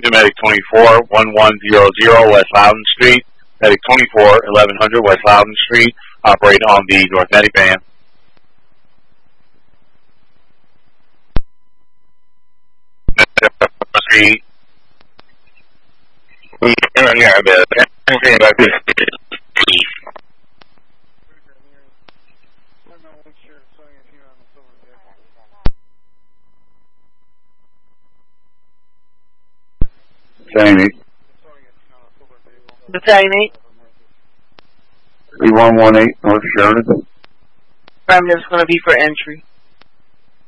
to Medic 24, 1100 West Loudon Street. Medic 24, 1100 West Loudon Street, operating on the North Medic van. Street. Battalion 8. Battalion 8. 3118 North Sheridan. That's going to be for entry.